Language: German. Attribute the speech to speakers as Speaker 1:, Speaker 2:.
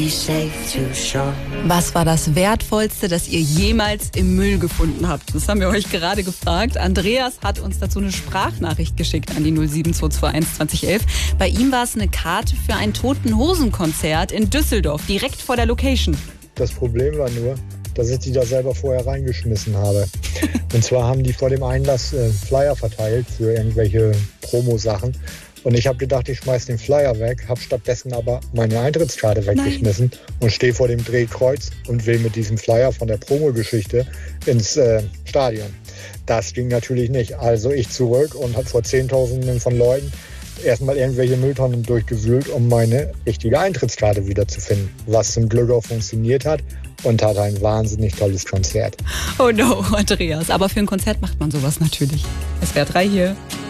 Speaker 1: Was war das Wertvollste, das ihr jemals im Müll gefunden habt? Das haben wir euch gerade gefragt. Andreas hat uns dazu eine Sprachnachricht geschickt an die 07221 2011. Bei ihm war es eine Karte für ein Toten-Hosen-Konzert in Düsseldorf, direkt vor der Location.
Speaker 2: Das Problem war nur, dass ich die da selber vorher reingeschmissen habe. Und zwar haben die vor dem Einlass Flyer verteilt für irgendwelche Promo-Sachen. Und ich habe gedacht, ich schmeiß den Flyer weg, habe stattdessen aber meine Eintrittskarte weggeschmissen und stehe vor dem Drehkreuz und will mit diesem Flyer von der Promo-Geschichte ins Stadion. Das ging natürlich nicht. Also ich zurück und habe vor Zehntausenden von Leuten erstmal irgendwelche Mülltonnen durchgewühlt, um meine richtige Eintrittskarte wiederzufinden. Was zum Glück auch funktioniert hat und hat ein wahnsinnig tolles Konzert.
Speaker 1: Oh no, Andreas. Aber für ein Konzert macht man sowas natürlich. SWR 3 hier.